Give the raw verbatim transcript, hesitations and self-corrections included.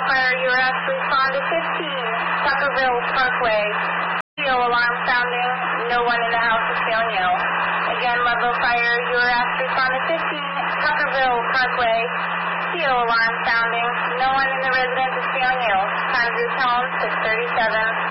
Fire, you are asked to respond to fifteen Tuckerville Parkway. C O alarm sounding. No one in the house is feeling ill. Again, Ludlow Fire, you are asked to respond to fifteen Tuckerville Parkway. C O alarm sounding. No one in the residence is feeling ill. Time of your tone, six thirty-seven.